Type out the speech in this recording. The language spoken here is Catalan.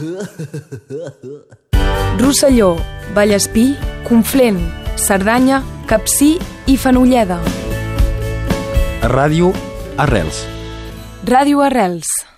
Rosselló, Vallespí, Conflent, Cerdanya, Capcir i Fenolleda. Ràdio Arrels. Ràdio Arrels.